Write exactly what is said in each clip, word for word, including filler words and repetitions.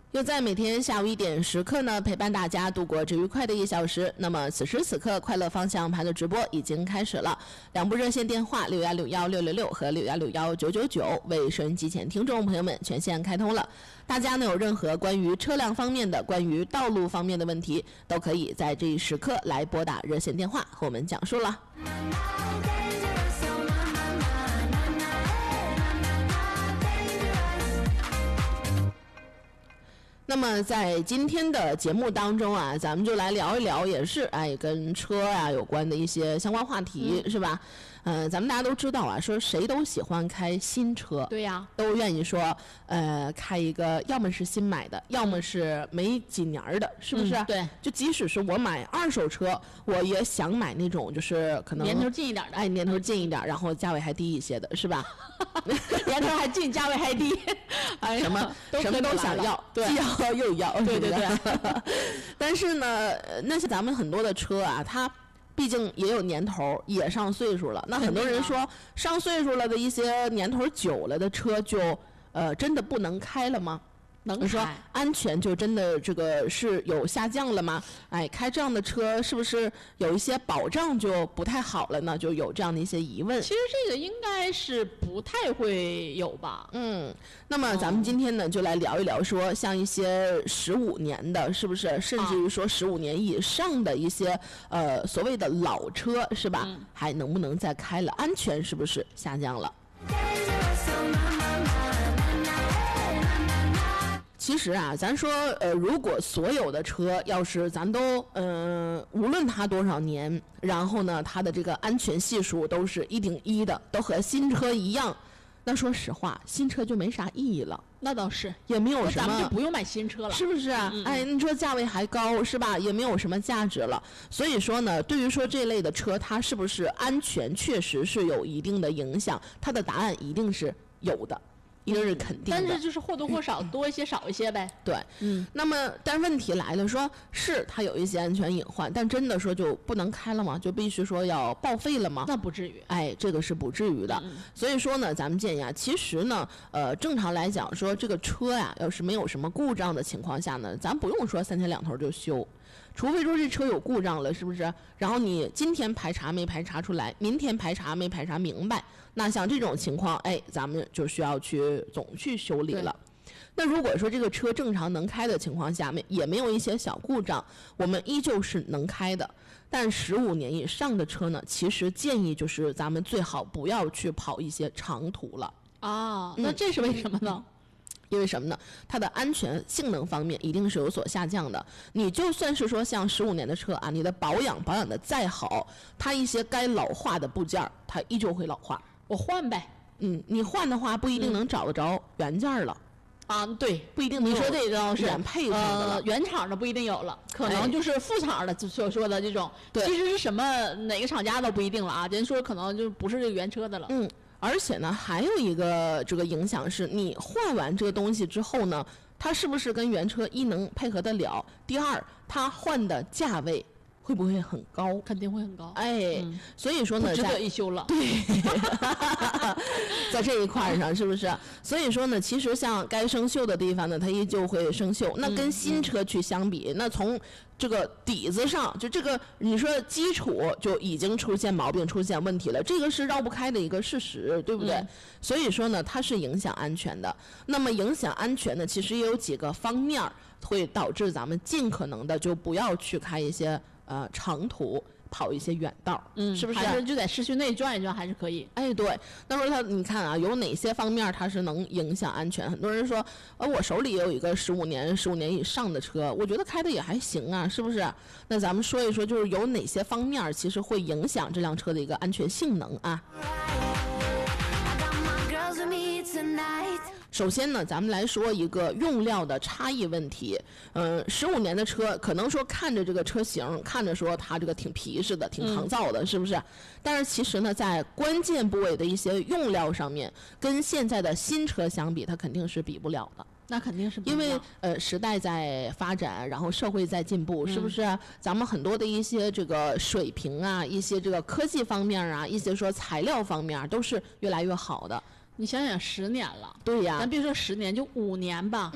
又在每天下午一点时刻呢，陪伴大家度过这愉快的一小时。那么此时此刻，快乐方向盘的直播已经开始了。两部热线电话六幺六幺六六六和六幺六幺九九九，为收音机前听众朋友们全线开通了。大家呢有任何关于车辆方面的、关于道路方面的问题，都可以在这一时刻来拨打热线电话和我们讲述了。那么在今天的节目当中啊，咱们就来聊一聊，也是哎跟车啊有关的一些相关话题，嗯、是吧？嗯、呃，咱们大家都知道啊，说谁都喜欢开新车， 对呀， 都愿意说，呃，开一个要么是新买的，要么是没几年的，是不是？ 嗯、对， 就即使是我买二手车，我也想买那种就是可能年头近一点的， 哎，年头近一点，然后价位还低一些的，是吧？ 年头还近，价位还低，哎， 什么什么都想要， 对， 既要又要， 对对对。 但是呢，那些咱们很多的车啊，它毕竟也有年头，也上岁数了。那很多人说，上岁数了的一些年头久了的车就，就呃真的不能开了吗？ 能开？ 说安全就真的这个是有下降了吗？哎，开这样的车是不是有一些保障就不太好了呢？就有这样的一些疑问。 其实这个应该是不太会有吧。 嗯，那么咱们今天呢、嗯、就来聊一聊说，像一些十五年的，是不是甚至于说十五年以上的一些、啊、呃所谓的老车，是吧、嗯？还能不能再开了？安全是不是下降了？其实啊，咱说，呃，如果所有的车要是咱都，嗯、呃，无论它多少年，然后呢，它的这个安全系数都是一顶一的，都和新车一样，那说实话，新车就没啥意义了。 那倒是， 也没有什么， 咱们就不用买新车了， 是不是啊？嗯嗯哎，你说价位还高，是吧？也没有什么价值了。所以说呢，对于说这类的车，它是不是安全，确实是有一定的影响。它的答案一定是有的。一定是肯定的， 但是就是或多或少、嗯、多一些少一些呗。 对，嗯。那么，但问题来了，说是它有一些安全隐患，但真的说就不能开了吗？就必须说要报废了吗？ 那不至于。 哎，这个是不至于的。嗯、所以说呢，咱们建议啊，其实呢，呃，正常来讲说这个车呀，要是没有什么故障的情况下呢，咱不用说三天两头就修。除非说这车有故障了，是不是？然后你今天排查没排查出来，明天排查没排查明白，那像这种情况，哎，咱们就需要去总去修理了。那如果说这个车正常能开的情况下，也没有一些小故障，我们依旧是能开的。但十五年以上的车呢，其实建议就是咱们最好不要去跑一些长途了。 啊，那这是为什么呢？嗯因为什么呢？它的安全性能方面一定是有所下降的。你就算是说像十五年的车啊，你的保养保养的再好，它一些该老化的部件它依旧会老化。 我换呗。 嗯，你换的话不一定能找得着原件了。 啊，对， 不一定能。 你说这个是原配上的了、 呃，原厂的不一定有了，可能就是副厂的所说的这种。 对、哎， 其实是什么哪个厂家都不一定了啊。人说可能就不是这个原车的了。 嗯。而且呢，还有一个这个影响是，你换完这个东西之后呢，它是不是跟原车一能配合得了？第二，它换的价位会不会很高？ 肯定会很高。 哎，嗯、所以说呢， 不值得一修了。 对，在这一块上是不是？所以说呢，其实像该生锈的地方呢，它依旧会生锈。那跟新车去相比，嗯、那从这个底子上，就这个你说基础就已经出现毛病、出现问题了，这个是绕不开的一个事实，对不对？嗯、所以说呢，它是影响安全的。那么影响安全呢，其实也有几个方面会导致咱们尽可能的就不要去开一些呃长途。跑一些远道， 嗯， 是不是？ 还是就在市区内转一转，还是可以。 哎，对。那时候他，你看啊，有哪些方面它是能影响安全？很多人说，呃，我手里也有一个十五年、十五年以上的车，我觉得开的也还行啊，是不是？那咱们说一说，就是有哪些方面其实会影响这辆车的一个安全性能啊？首先呢，咱们来说一个用料的差异问题。嗯，十五年的车，可能说看着这个车型，看着说它这个挺皮实的，挺抗造的，嗯、是不是？但是其实呢，在关键部位的一些用料上面，跟现在的新车相比，它肯定是比不了的。 那肯定是不一样， 因为呃时代在发展，然后社会在进步，是不是、嗯？咱们很多的一些这个水平啊，一些这个科技方面啊，一些说材料方面都是越来越好的。 你想想，十年了， 对呀， 咱别说十年，就五年吧。 嗯，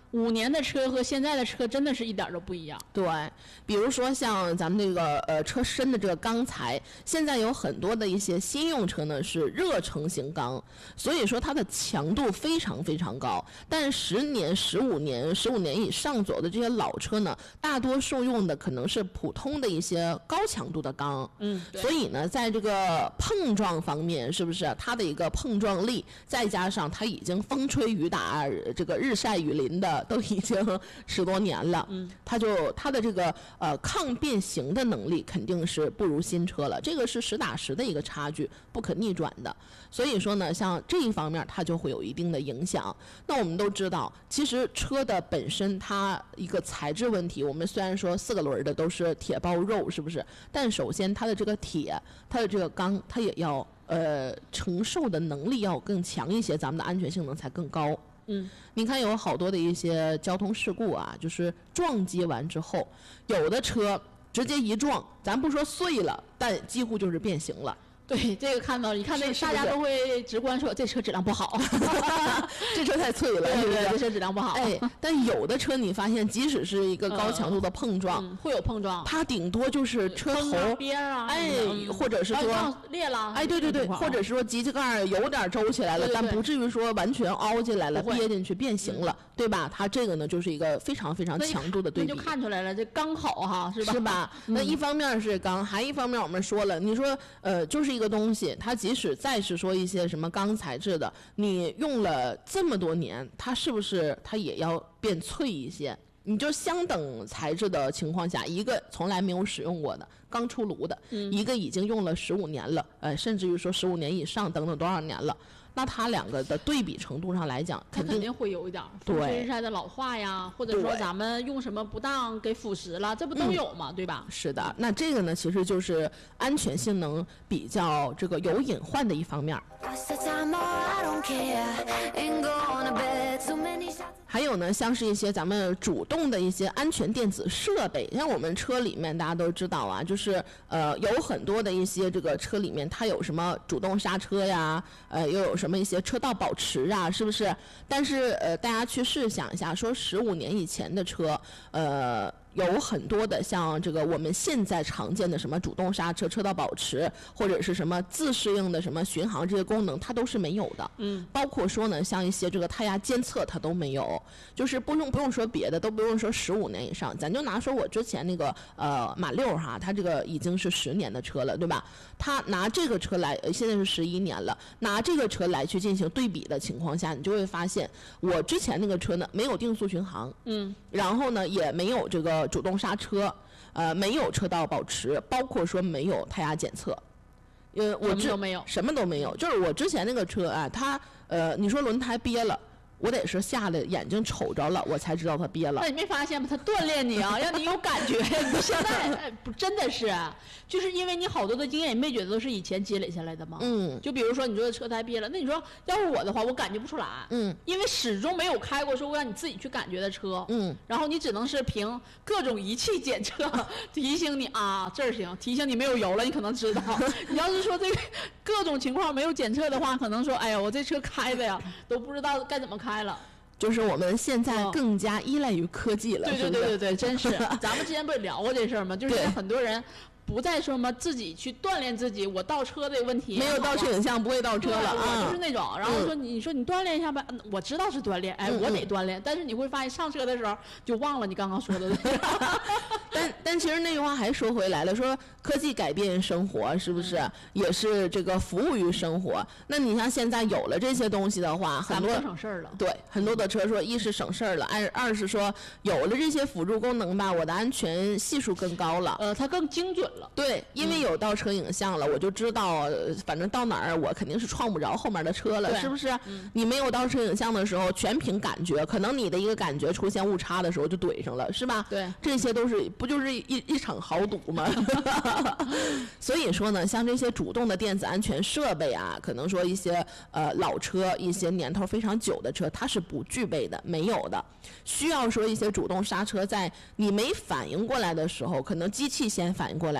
五年的车和现在的车真的是一点都不一样。 对，比如说像咱们这个呃车身的这个钢材，现在有很多的一些新用车呢是热成型钢，所以说它的强度非常非常高。但十年、十五年、十五年以上左右的这些老车呢，大多数用的可能是普通的一些高强度的钢。 嗯， 所以呢，在这个碰撞方面，是不是它的一个碰撞力，再加上它已经风吹雨打、这个日晒雨淋的。都已经十多年了，嗯，它就它的这个呃抗变形的能力肯定是不如新车了，这个是实打实的一个差距，不可逆转的。所以说呢，像这一方面它就会有一定的影响。那我们都知道，其实车的本身它一个材质问题，我们虽然说四个轮的都是铁包肉，是不是？但首先它的这个铁，它的这个钢，它也要呃承受的能力要更强一些，咱们的安全性能才更高。 嗯， 你看有好多的一些交通事故啊，就是撞击完之后，有的车直接一撞，咱不说碎了，但几乎就是变形了。 对，这个看到，你看那大家都会直观说这车质量不好， 这车太脆了， 对对对， 是不是？ 这车质量不好。 哎，但有的车你发现，即使是一个高强度的碰撞， 嗯、会有碰撞， 它顶多就是车头边啊， 哎，或者是说裂了， 哎，对对对，或者是说机器盖有点周起来了， 对对对， 但不至于说完全凹进来了，憋进去变形了， 嗯、 对吧？它这个呢，就是一个非常非常强度的对比， 那就看出来了，这钢好哈，是吧？ 是吧？ 嗯、 那一方面是钢，还一方面我们说了，你说呃，就是一个东西，它即使再是说一些什么钢材质的，你用了这么多年，它是不是它也要变脆一些？你就相等材质的情况下，一个从来没有使用过的，刚出炉的， 嗯、 一个已经用了十五年了，呃，甚至于说十五年以上，等等多少年了。那它两个的对比程度上来讲，肯定肯定会有一点风吹日晒的老化呀，或者说咱们用什么不当给腐蚀了，这不都有吗？嗯、对吧？ 是的，那这个呢，其实就是安全性能比较这个有隐患的一方面。还有呢，像是一些咱们主动的一些安全电子设备，像我们车里面大家都知道啊，就是呃有很多的一些这个车里面它有什么主动刹车呀，呃又有什么一些车道保持啊，是不是？但是呃大家去试想一下，说十五年以前的车，呃。有很多的像这个我们现在常见的什么主动刹车、车道保持，或者是什么自适应的什么巡航这些功能，它都是没有的。 嗯， 包括说呢，像一些这个胎压监测它都没有，就是不用不用说别的，都不用说十五年以上，咱就拿说我之前那个呃马六哈，它这个已经是十年的车了，对吧？它拿这个车来，呃、现在是十一年了，拿这个车来去进行对比的情况下，你就会发现，我之前那个车呢没有定速巡航， 嗯， 然后呢也没有这个主动刹车，呃，没有车道保持，包括说没有胎压检测，呃，我什么都没有， 什么都没有。就是我之前那个车啊，它呃，你说轮胎憋了，我得是下来眼睛瞅着了，我才知道它憋了。 那你没发现吗？它锻炼你啊，让你有感觉。你现在哎，不真的是，就是因为你好多的经验秘诀都是以前积累下来的嘛。 嗯。 就比如说你说车胎憋了，那你说要是我的话，我感觉不出来。 嗯。 因为始终没有开过说让你自己去感觉的车。 嗯。 然后你只能是凭各种仪器检测提醒你啊，这儿行，提醒你没有油了，你可能知道。你要是说这个各种情况没有检测的话，可能说哎呀，我这车开的呀都不知道该怎么开了。 就是我们现在更加依赖于科技了， 对对对对对，真是。咱们之前不是聊过这事儿吗？就是很多人不再说嘛，自己去锻炼自己，我倒车的问题没有倒车影像，不会倒车了啊，就是那种。然后说你说你锻炼一下吧，我知道是锻炼，哎，我得锻炼，但是你会发现上车的时候就忘了你刚刚说的。 但但其实那句话还说回来了，说科技改变生活，是不是也是这个服务于生活？那你像现在有了这些东西的话，很多省事儿了。 对，很多的车说一是省事儿了，二二是说有了这些辅助功能吧，我的安全系数更高了， 呃，它更精准了。 对，因为有倒车影像了，我就知道，反正到哪儿我肯定是撞不着后面的车了，是不是？ 嗯、 你没有倒车影像的时候，全凭感觉，可能你的一个感觉出现误差的时候就怼上了，是吧？ 对， 这些都是不就是一一场豪赌吗？所以说呢，像这些主动的电子安全设备啊，可能说一些呃老车、一些年头非常久的车，它是不具备的，没有的。需要说一些主动刹车，在你没反应过来的时候，可能机器先反应过来了。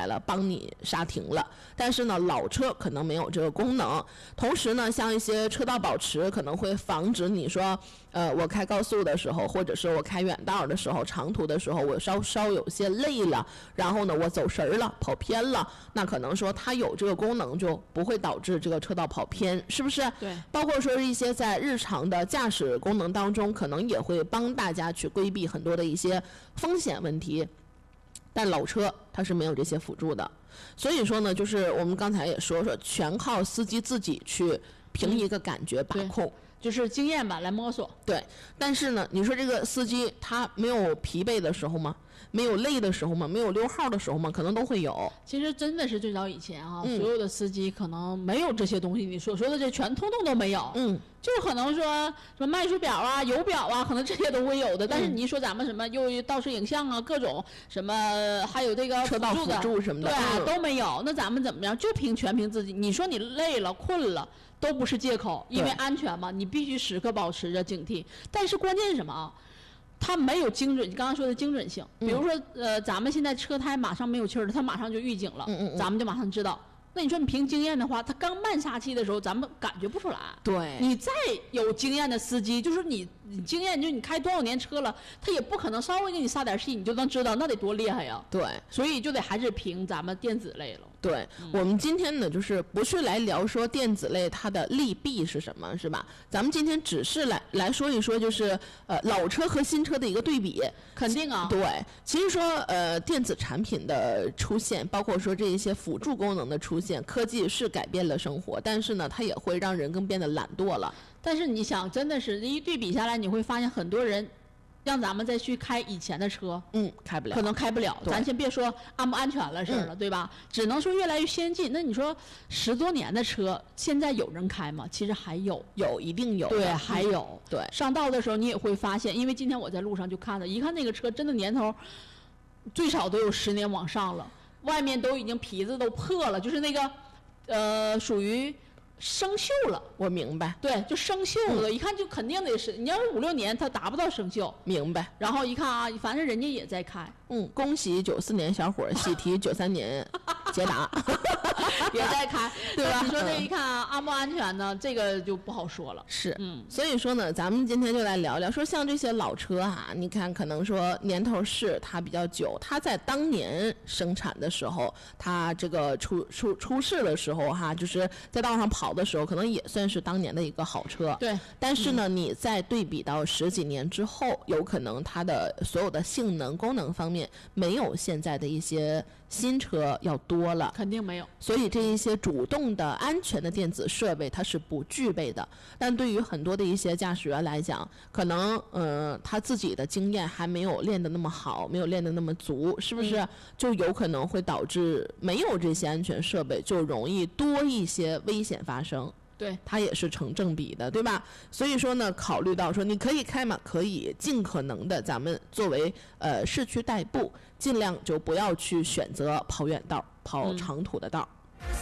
来了，帮你刹停了。但是呢，老车可能没有这个功能。同时呢，像一些车道保持可能会防止你说，呃，我开高速的时候，或者是我开远道的时候，长途的时候，我稍稍有些累了，然后呢，我走神儿了，跑偏了，那可能说它有这个功能，就不会导致这个车道跑偏，是不是？ 对。 包括说一些在日常的驾驶功能当中，可能也会帮大家去规避很多的一些风险问题。但老车它是没有这些辅助的，所以说呢，就是我们刚才也说说，全靠司机自己去凭一个感觉把控。 就是经验吧，来摸索。 对，但是呢，你说这个司机他没有疲惫的时候吗？没有累的时候吗？没有溜号的时候吗？可能都会有。 其实真的是最早以前啊， 嗯、 所有的司机可能没有这些东西，你所说的这全通通都没有。 嗯， 就是可能说什么迈速表啊、油表啊，可能这些都会有的。但是你一说咱们什么又倒车影像啊，各种什么还有这个车道辅助什么的， 对、 嗯、 都没有。那咱们怎么样？就凭全凭自己。你说你累了、困了。都不是借口，因为安全嘛，你必须时刻保持着警惕。但是关键是什么啊？它没有精准，你刚刚说的精准性。比如说，嗯、呃，咱们现在车胎马上没有气儿了，它马上就预警了， 嗯嗯嗯咱们就马上知道。那你说你凭经验的话，他刚慢刹气的时候，咱们感觉不出来。 对， 你再有经验的司机，就是你，你经验就你开多少年车了，他也不可能稍微给你撒点气，你就能知道，那得多厉害呀。 对， 所以就得还是凭咱们电子类了。 对、嗯、我们今天呢，就是不是来聊说电子类它的利弊是什么，是吧？咱们今天只是来来说一说，就是呃老车和新车的一个对比。 肯定啊。 对，其实说呃电子产品的出现，包括说这一些辅助功能的出现，科技是改变了生活，但是呢，它也会让人更变得懒惰了。 但是你想，真的是一对比下来，你会发现很多人。让咱们再去开以前的车， 嗯，开不了， 可能开不了。咱先别说安不安全了事儿了、嗯，对吧？只能说越来越先进。那你说十多年的车，现在有人开吗？其实还有， 有一定有。 对，还有。 嗯、对， 上道的时候你也会发现，因为今天我在路上就看了，一看那个车真的年头最少都有十年往上了，外面都已经皮子都破了，就是那个呃属于。生锈了， 我明白。 对，就生锈了、嗯，一看就肯定得是。你要是五六年，它达不到生锈。 明白。 然后一看啊，反正人家也在开。 嗯，恭喜九四年小伙喜提九三年捷达也在开， 对吧？ 你说这一看啊，安不安全呢？这个就不好说了。 是， 嗯。 所以说呢，咱们今天就来聊聊，说像这些老车啊，你看可能说年头是它比较久，它在当年生产的时候，它这个出出出世的时候哈，就是在道上跑。跑的时候可能也算是当年的一个好车， 对。 但是呢，嗯、你再对比到十几年之后，有可能它的所有的性能、功能方面没有现在的一些新车要多了， 肯定没有。 所以这一些主动的安全的电子设备它是不具备的。但对于很多的一些驾驶员来讲，可能呃他自己的经验还没有练得那么好，没有练得那么足，是不是？嗯、就有可能会导致没有这些安全设备，就容易多一些危险发生。 对， 它也是成正比的，对吧？所以说呢，考虑到说你可以开嘛，可以尽可能的，咱们作为呃市区代步，尽量就不要去选择跑远道、跑长途的道。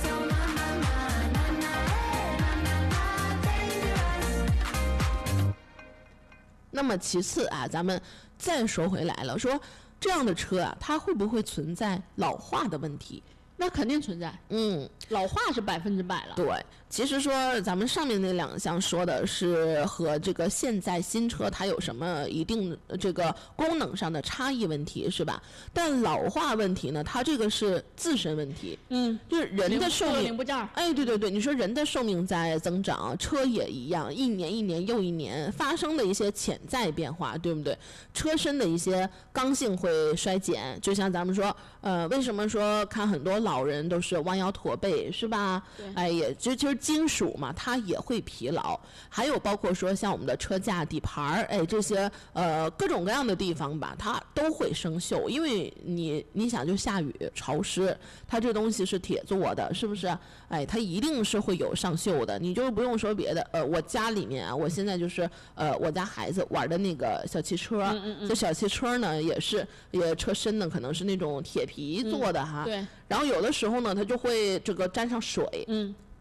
嗯、那么其次啊，咱们再说回来了，说这样的车啊，它会不会存在老化的问题？ 那肯定存在， 嗯， 老化是百分之百了。 对，其实说咱们上面那两项说的是和这个现在新车它有什么一定这个功能上的差异问题，是吧？但老化问题呢，它这个是自身问题， 嗯， 就是人的寿命， 零部件， 哎，对对对，你说人的寿命在增长，车也一样，一年一年又一年发生的一些潜在变化，对不对？车身的一些刚性会衰减，就像咱们说，呃，为什么说看很多老人都是弯腰驼背，是吧？哎，也就就是金属嘛，它也会疲劳。还有包括说像我们的车架、底盘，哎，这些呃各种各样的地方吧，它都会生锈。因为你你想就下雨潮湿，它这东西是铁做的，是不是？哎，它一定是会有上锈的。你就不用说别的，呃，我家里面啊，我现在就是呃我家孩子玩的那个小汽车， 嗯嗯嗯这小汽车呢也是也车身呢可能是那种铁皮做的哈。 嗯、对。 然后有的时候呢，它就会这个沾上水， 嗯，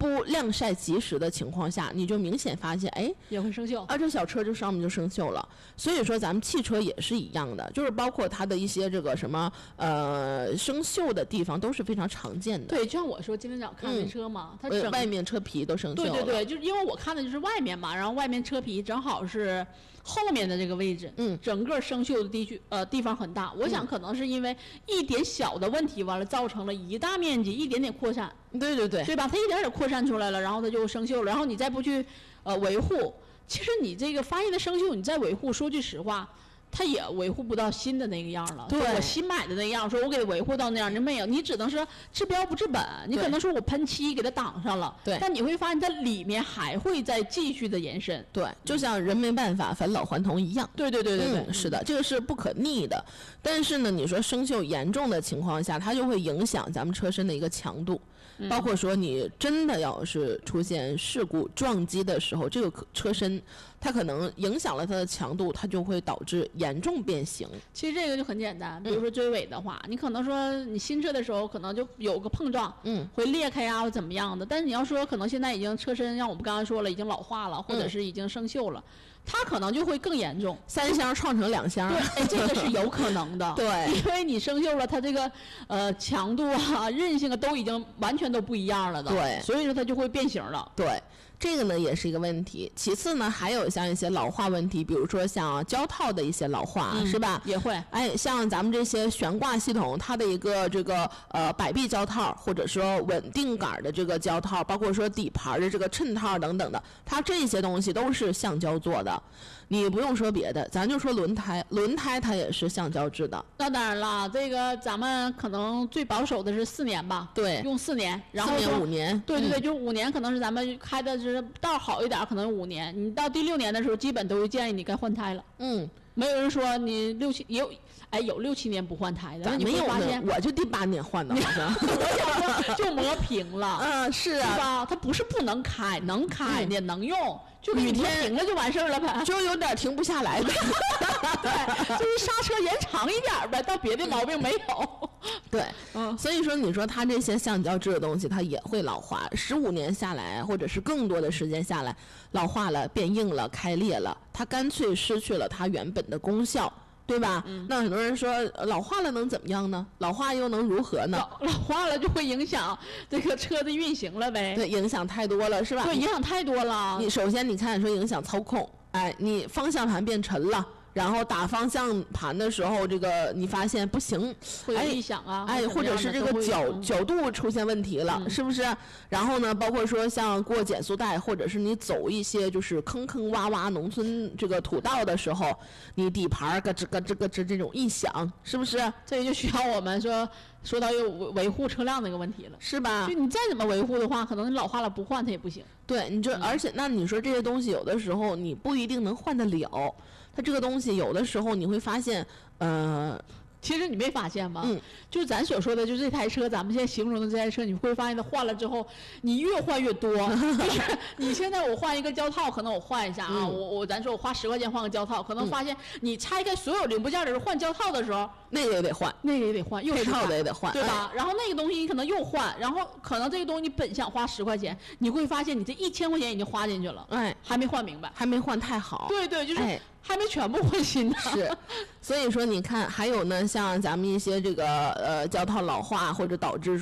不晾晒及时的情况下，你就明显发现，哎， 也会生锈啊，这小车就上面就生锈了。所以说咱们汽车也是一样的，就是包括它的一些这个什么呃生锈的地方都是非常常见的。 对，就像我说今天早上看那车嘛，它整、 呃、外面车皮都生锈了。 对对对，就是因为我看的就是外面嘛，然后外面车皮正好是后面的这个位置， 嗯， 整个生锈的地区呃地方很大。我想可能是因为一点小的问题，完了造成了一大面积一点点扩散。 对对对， 对吧？它一点点扩散出来了，然后它就生锈了，然后你再不去呃维护，其实你这个发现的生锈，你再维护，说句实话，它也维护不到新的那个样了。 对， 我新买的那个样，说我给它维护到那样，你没有，你只能说治标不治本。你可能说我喷漆给它挡上了， 对， 但你会发现它里面还会再继续的延伸。 对，就像人没办法返老还童一样。 对对对对对， 嗯、是的，这个是不可逆的。但是呢，你说生锈严重的情况下，它就会影响咱们车身的一个强度。包括说你真的要是出现事故撞击的时候，这个车身它可能影响了它的强度，它就会导致严重变形。 其实这个就很简单，比如说追尾的话，嗯、你可能说你新车的时候可能就有个碰撞， 嗯， 会裂开啊或怎么样的。但是你要说可能现在已经车身，像我们刚刚说了，已经老化了，或者是已经生锈了。嗯，它可能就会更严重， 三箱创成两箱。 对，这个是有可能的。 对， 因为你生锈了，它这个呃强度啊、韧性啊都已经完全都不一样了的。 对， 所以说它就会变形了。 对，这个呢也是一个问题。其次呢，还有像一些老化问题，比如说像胶套的一些老化， 嗯、 是吧？ 也会。 哎，像咱们这些悬挂系统，它的一个这个呃摆臂胶套，或者说稳定杆的这个胶套，包括说底盘的这个衬套等等的，它这些东西都是橡胶做的。你不用说别的，咱就说轮胎，轮胎它也是橡胶制的。 那当然了，这个咱们可能最保守的是四年吧， 对， 用四年，然后四年五年， 对对对， 嗯、 就是五年，可能是咱们开的是道好一点，可能五年，你到第六年的时候，基本都会建议你该换胎了。 嗯， 没有人说你六七也有，哎，有六七年不换胎的，你没有发现我就第八年换的，好像我想说就磨平了。 嗯，是啊， 对吧？它不是不能开，能开也能用。就雨天停了就完事儿了呗， 就有点停不下来呗。 对，就是刹车延长一点呗，到别的毛病没有。 对， 嗯， 所以说你说它这些橡胶制的东西，它也会老化，十五年下来，或者是更多的时间下来，老化了、变硬了、开裂了，它干脆失去了它原本的功效。对吧？ 嗯， 那很多人说老化了能怎么样呢？老化又能如何呢？ 老, 老化了就会影响这个车的运行了呗。 对，影响太多了，是吧？ 对，影响太多了。 你首先你看说影响操控，哎，你方向盘变沉了。然后打方向盘的时候，这个你发现不行， 会有异响啊， 哎，或者是这个角角度出现问题了， 嗯、 是不是？然后呢，包括说像过减速带，或者是你走一些就是坑坑洼洼农村这个土道的时候，你底盘咯吱咯吱咯吱这种异响，是不是？ 这就需要我们说说到有维护车辆的一个问题了， 是吧？ 就你再怎么维护的话，可能你老化了不换它也不行。 对，你就、嗯、而且那你说这些东西有的时候你不一定能换得了。它这个东西有的时候你会发现，呃， 其实你没发现吗？ 嗯， 就是咱所说的，就这台车，咱们现在形容的这台车，你会发现它换了之后，你越换越多。就是你现在我换一个胶套，可能我换一下啊， 嗯、 我我咱说我花十块钱换个胶套，可能发现你拆开所有零部件的时候换胶套的时候， 那个也得换， 那个也得换，又配套的也得换， 对吧？ 哎、 然后那个东西你可能又换，然后可能这个东西你本想花十块钱，你会发现你这一千块钱已经花进去了， 哎， 还没换明白， 还没换太好。 对对，就是。 哎还没全部换新的， 是，所以说你看，还有呢，像咱们一些这个呃胶套老化或者导致